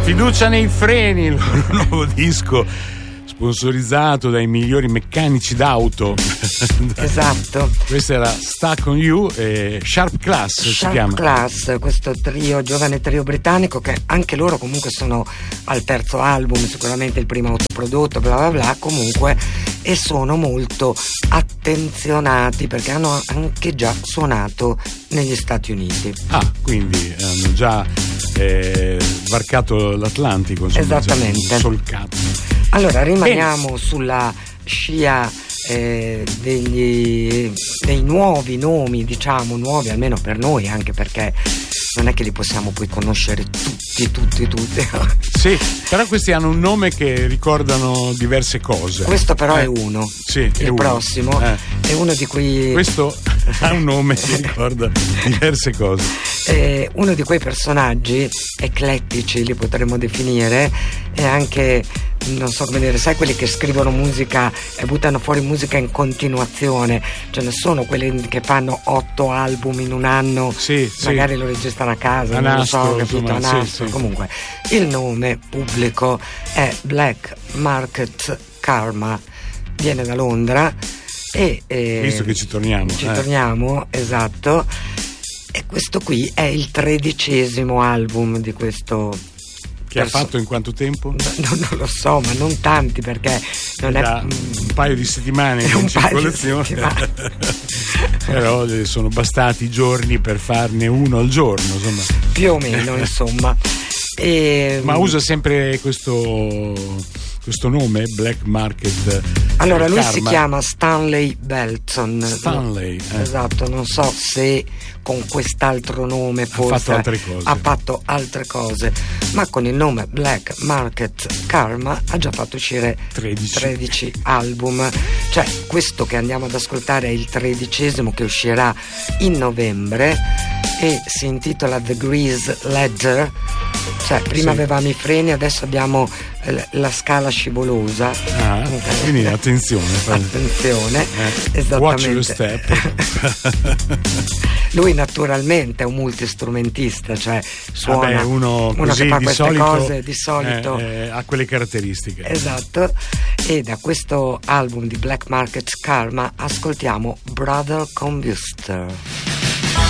Fiducia nei freni, il loro nuovo disco sponsorizzato dai migliori meccanici d'auto. Esatto. Questa era Stuck on You e Sharp Class si chiama. Sharp Class, questo giovane trio britannico che anche loro comunque sono al terzo album, sicuramente il primo autoprodotto, bla bla bla, comunque, e sono molto attenzionati perché hanno anche già suonato negli Stati Uniti. Ah, quindi hanno già varcato l'Atlantico, insomma, esattamente, solcato. Allora rimaniamo sulla scia dei nuovi nomi, diciamo nuovi almeno per noi, anche perché non è che li possiamo poi conoscere tutti. Sì, però questi hanno un nome che ricordano diverse cose. Questo però è uno. Sì, il prossimo è uno di cui questo ha un nome che ricorda diverse cose. Uno di quei personaggi eclettici, li potremmo definire, e anche, non so come dire, sai, quelli che scrivono musica e buttano fuori musica in continuazione, ce ne sono quelli che fanno 8 album in un anno, sì, magari lo registrano a casa, non lo so, capito, a nastro. Sì. Comunque il nome pubblico è Black Market Karma, viene da Londra e visto che ci torniamo, esatto, e questo qui è il 13° album di questo. Che ha fatto in quanto tempo? Non lo so, ma non tanti, perché non da un paio di settimane in circolazione. Però sono bastati i giorni per farne uno al giorno, insomma. Più o meno, insomma. Ma usa sempre questo nome, Black Market. Allora lui Karma. si chiama Stanley Belton. Stanley, esatto, non so se con quest'altro nome forse ha fatto altre cose, ma con il nome Black Market Karma ha già fatto uscire 13 album. Cioè questo che andiamo ad ascoltare è il 13° che uscirà in novembre e si intitola The Grease Ledger. Cioè prima avevamo i freni, adesso abbiamo la scala scivolosa. Quindi attenzione, esattamente. Watch your step. Lui naturalmente è un multistrumentista, cioè suona, uno che fa queste cose di solito ha quelle caratteristiche. Esatto. E da questo album di Black Market Karma ascoltiamo Brother Combuster.